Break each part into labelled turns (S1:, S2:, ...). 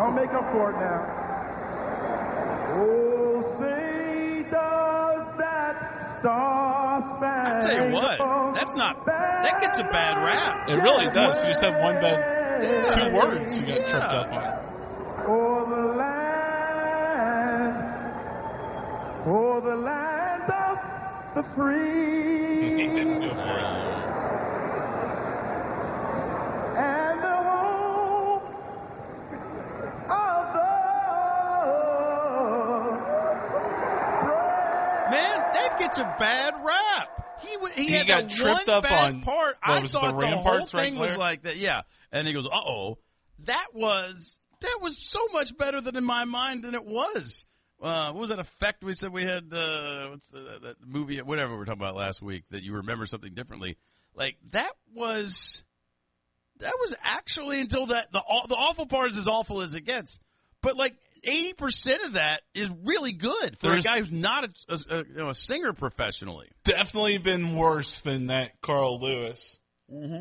S1: I'll make up for it now. Oh, say does that star-spangled
S2: I tell you what, that gets a bad rap.
S3: It really does. You just have one bad, 2 words you got tripped up on.
S1: Oh, the land of the free. And the home of the
S2: Man, that gets a bad rap. He had
S3: got
S2: that
S3: tripped
S2: one
S3: up
S2: bad
S3: on,
S2: part.
S3: what
S2: I
S3: was
S2: thought
S3: the
S2: the
S3: Ramparts
S2: whole thing
S3: right
S2: was
S3: there?
S2: like that. Yeah, and he goes, "Uh-oh, that was so much better than in my mind than it was." What was that effect we said we had? What's that movie? Whatever we were talking about last week that you remember something differently. Like that was actually until the awful part is as awful as it gets. But like 80% of that is really good for a guy who's not a singer professionally.
S3: Definitely been worse than that Carl Lewis.
S2: Mm-hmm.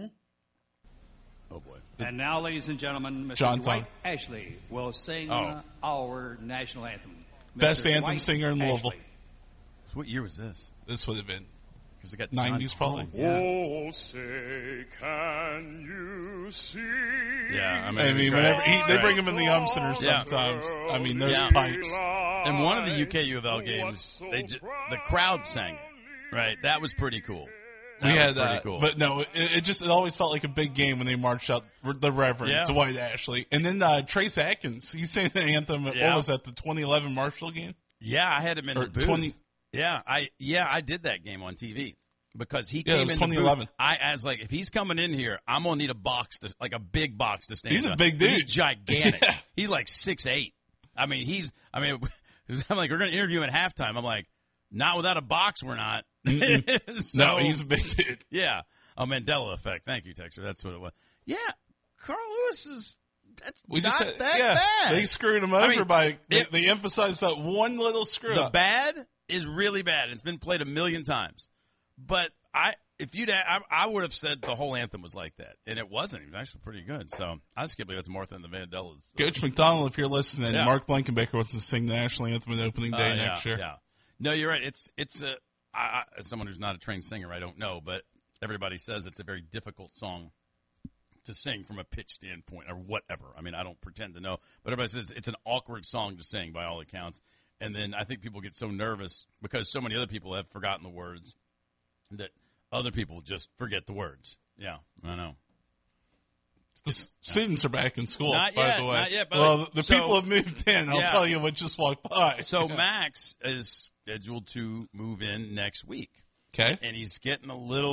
S2: Oh boy!
S4: And now, ladies and gentlemen, Mr.
S3: John
S4: Dwight
S3: Tom.
S4: Ashley will sing our national anthem.
S3: Best
S4: Mr.
S3: anthem
S4: Dwight
S3: singer in Louisville.
S4: Ashley.
S2: So what year was this?
S3: This would have been
S2: Because it got
S3: 90s probably.
S2: Yeah.
S5: Oh, say, can you see?
S2: Yeah,
S3: I mean, whenever they bring him in the Center sometimes. I mean, those pipes.
S2: And one of the UK U of L games, the crowd sang it. Right, that was pretty cool.
S3: We had
S2: pretty
S3: that,
S2: cool.
S3: but no, it always felt like a big game when they marched out the Reverend Dwight Ashley, and then Trace Atkins. He sang the anthem. At, What was that? The 2011 Marshall game?
S2: Yeah, I had him in
S3: Or
S2: the booth.
S3: 20
S2: I did that game on TV because he
S3: Yeah, it
S2: came
S3: was
S2: in the
S3: 2011.
S2: booth. I was like, if he's coming in here, I'm gonna need a box a big box to stand.
S3: He's a
S2: on.
S3: big dude.
S2: He's gigantic.
S3: Yeah.
S2: He's like 6'8". I'm like, we're gonna interview him at halftime. I'm like, not without a box, we're not. So,
S3: No, he's a big dude.
S2: Yeah. Oh, Mandela effect. Thank you, Texter. That's what it was. Yeah, Carl Lewis is. That's not that bad.
S3: They screwed him over by they emphasized that one little screw
S2: The
S3: up.
S2: bad is really bad. It's been played 1,000,000 times. But I would have said the whole anthem was like that, and it wasn't. It was actually pretty good. So I just can't believe that's more than the Vandellas.
S3: Coach McDonald, if you're listening,
S2: Yeah.
S3: Mark Blankenbaker wants to sing the national anthem on opening day next year.
S2: Yeah. No, you're right. It's as someone who's not a trained singer, I don't know, but everybody says it's a very difficult song to sing from a pitch standpoint or whatever. I mean, I don't pretend to know, but everybody says it's an awkward song to sing by all accounts. And then I think people get so nervous because so many other people have forgotten the words that other people just forget the words. Yeah, I know.
S3: The students are back in school,
S2: Not
S3: by
S2: yet,
S3: the way.
S2: not yet, but
S3: well, the
S2: so-
S3: people have moved in. I'll tell you what just walked by.
S2: So Max is scheduled to move in next week.
S3: Okay.
S2: And he's getting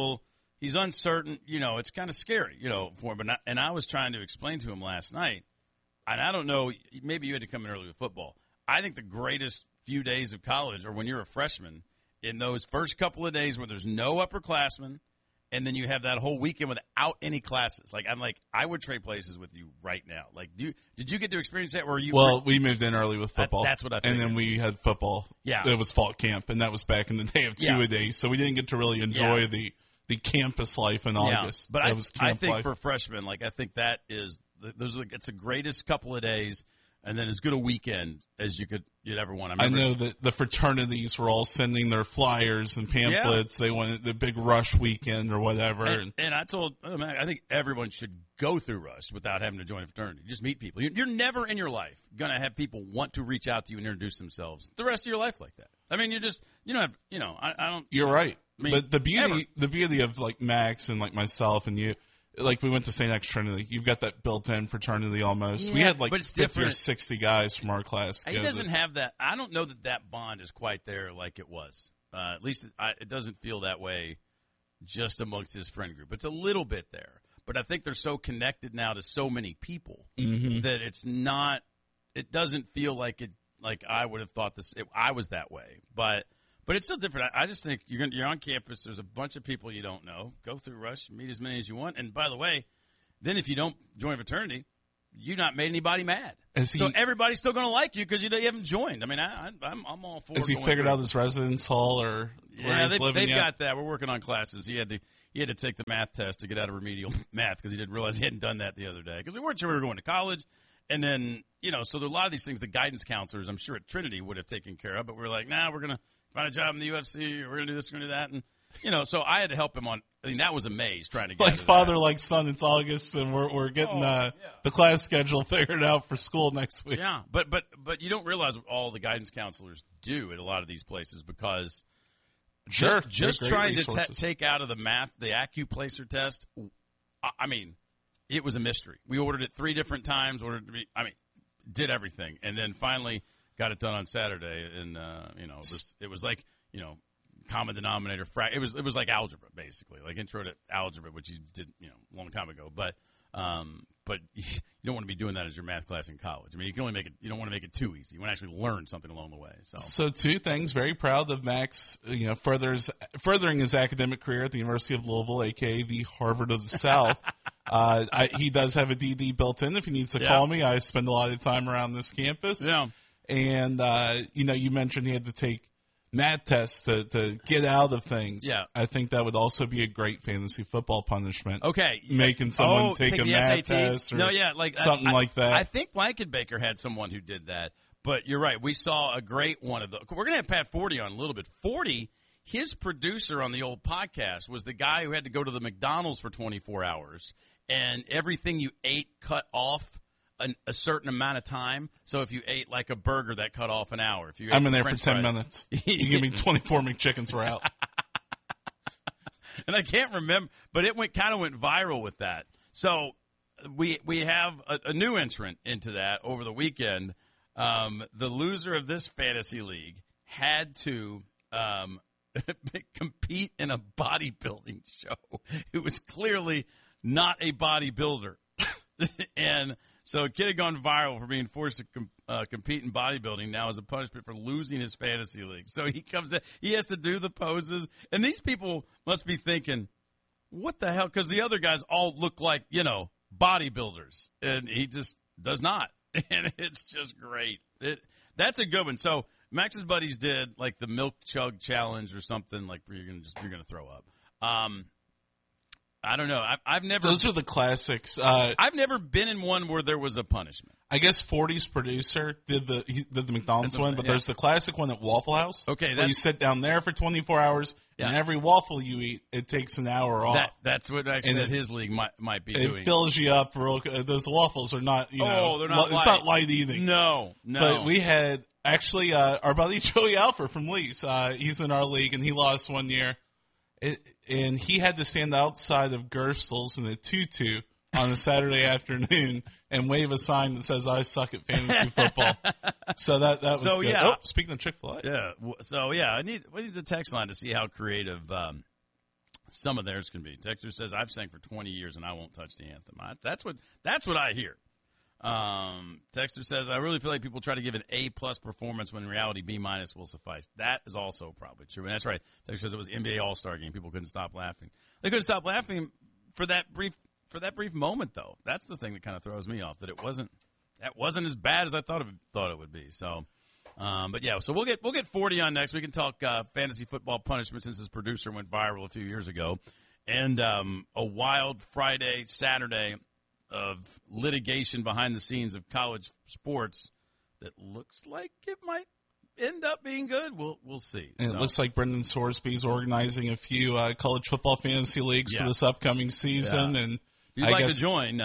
S2: he's uncertain. You know, it's kind of scary, for him. And I was trying to explain to him last night, and I don't know, maybe you had to come in early with football. I think the greatest few days of college are when you're a freshman, in those first couple of days where there's no upperclassmen, and then you have that whole weekend without any classes. Like, I would trade places with you right now. Like, did you get to experience that? Well,
S3: we moved in early with football.
S2: That's what I
S3: figured.
S2: figured.
S3: And then we had football.
S2: Yeah.
S3: It was fall camp, and that was back in the day of two-a-days, so we didn't get to really enjoy the campus life in August.
S2: But
S3: that was camp
S2: I think
S3: life.
S2: for freshmen, I think that is it's the greatest couple of days, and then as good a weekend as you'd ever want.
S3: I know that the fraternities were all sending their flyers and pamphlets. They wanted the big Rush weekend or whatever.
S2: And I told I think everyone should go through Rush without having to join a fraternity. Just meet people. You're never in your life going to have people want to reach out to you and introduce themselves the rest of your life like that. I mean, you don't have, I don't.
S3: You're right.
S2: I mean,
S3: but the beauty of like Max and like myself and you, like we went to St. X Trinity. You've got that built-in fraternity almost.
S2: Yeah,
S3: we had like
S2: but it's
S3: 50
S2: different.
S3: or 60 guys from our class.
S2: He doesn't have that. I don't know that bond is quite there like it was. At least it doesn't feel that way just amongst his friend group. It's a little bit there. But I think they're so connected now to so many people that it's not – it doesn't feel like it – like I would have thought I was that way. But it's still different. I just think you're on campus. There's a bunch of people you don't know. Go through Rush, meet as many as you want. And by the way, then if you don't join a fraternity, you've not made anybody mad. So everybody's still going to like you because you haven't joined. I mean, I'm all for it.
S3: Has he figured out his residence hall or where he's living
S2: they've
S3: yet?
S2: got that. We're working on classes. He had to take the math test to get out of remedial math because he didn't realize he hadn't done that the other day because we weren't sure we were going to college. And then, so there are a lot of these things the guidance counselors, I'm sure at Trinity, would have taken care of. But we're like, we're going to find a job in the UFC, or we're going to do this, we're going to do that. And, so I had to help him on. I mean, that was a maze trying to get
S3: like father, like son. It's August, and we're getting the class schedule figured out for school next week.
S2: Yeah, but you don't realize what all the guidance counselors do at a lot of these places, because just trying to take out of the math, the AccuPlacer test, I mean, it was a mystery. We ordered it 3 different times, did everything, and then finally got it done on Saturday. And it was like, common denominator it was like algebra, basically, like intro to algebra, which you did a long time ago. But you don't want to be doing that as your math class in college. I mean, you can only make it. You don't want to make it too easy. You want to actually learn something along the way.
S3: So 2 things. Very proud of Max. Furthering his academic career at the University of Louisville, aka the Harvard of the South. He does have a DD built in. If he needs to call me, I spend a lot of time around this campus.
S2: Yeah.
S3: And you mentioned he had to take math tests to get out of things.
S2: Yeah.
S3: I think that would also be a great fantasy football punishment.
S2: Okay.
S3: Making someone take a math test or something like that.
S2: I think Blankenbaker had someone who did that, but you're right. We saw a great one of those. We're going to have Pat Forty on in a little bit. Forty, his producer on the old podcast, was the guy who had to go to the McDonald's for 24 hours, and everything you ate cut off a certain amount of time. So if you ate like a burger, that cut off an hour. If you ate
S3: I'm in there
S2: French
S3: for 10
S2: fries,
S3: minutes. You give me 24 McChickens, we're out.
S2: And I can't remember, but it went viral with that. So we have a new entrant into that over the weekend. The loser of this fantasy league had to compete in a bodybuilding show. It was clearly not a bodybuilder. And so a kid had gone viral for being forced to compete in bodybuilding now as a punishment for losing his fantasy league. So he comes in, he has to do the poses, and these people must be thinking, what the hell? Because the other guys all look like, bodybuilders, and he just does not. And it's just great. That's a good one. So Max's buddies did like the milk chug challenge or something, like where you're gonna throw up. I don't know. I've never.
S3: Those are the classics.
S2: I've never been in one where there was a punishment.
S3: I guess 40's producer did the McDonald's one, but there's the classic one at Waffle House.
S2: Okay,
S3: where you sit down there for 24 hours, and every waffle you eat, it takes an hour off.
S2: That's what I said his league might be doing.
S3: It fills you up real good. Those waffles are not,
S2: they're not
S3: it's not light eating.
S2: No.
S3: But we had, actually, our buddy Joey Alford from Lee's, he's in our league, and he lost one year. And he had to stand outside of Gerstl's in a tutu on a Saturday afternoon and wave a sign that says, "I suck at fantasy football." So that was good.
S2: Yeah.
S3: Oh, speaking of Chick-fil-A.
S2: Yeah. So, yeah, we need the text line to see how creative some of theirs can be. Texter says, "I've sang for 20 years and I won't touch the anthem." That's what I hear. Texter says, "I really feel like people try to give an A+ performance when in reality B- will suffice." That is also probably true, and that's right. Texter says it was NBA All-Star game. People couldn't stop laughing. They couldn't stop laughing for that brief moment, though. That's the thing that kind of throws me off, that wasn't as bad as I thought it would be. So, but yeah, so we'll get 40 on next. We can talk fantasy football punishment since his producer went viral a few years ago, and a wild Friday, Saturday of litigation behind the scenes of college sports that looks like it might end up being good. We'll see.
S3: And it looks like Brendan Sorsby's organizing a few college football fantasy leagues for this upcoming season. And
S2: if you'd like to join,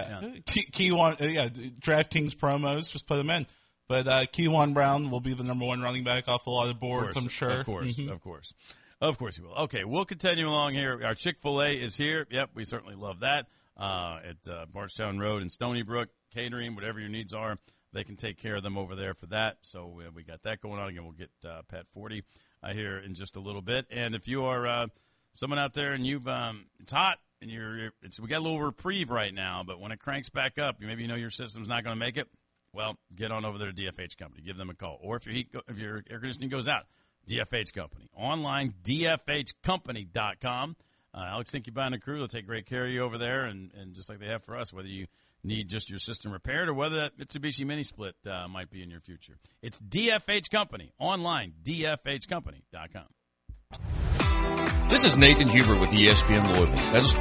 S3: DraftKings promos, just put them in. But Keywan Brown will be the number 1 running back off a lot of boards, I'm sure.
S2: Of course he will. Okay, we'll continue along here. Our Chick-fil-A is here. Yep, we certainly love that. At Bardstown Road in Stony Brook, catering, whatever your needs are, they can take care of them over there for that. So we got that going on. Again, we'll get Pat Forty here in just a little bit. And if you are someone out there and you've it's hot and we got a little reprieve right now, but when it cranks back up, maybe your system's not going to make it. Well, get on over there to DFH Company. Give them a call. Or if your air conditioning goes out, DFH Company. Online, dfhcompany.com. Alex Tinkyby and the crew will take great care of you over there, and just like they have for us, whether you need just your system repaired or whether that Mitsubishi Mini Split might be in your future. It's DFH Company. Online, dfhcompany.com.
S6: This is Nathan Huber with ESPN Louisville. As a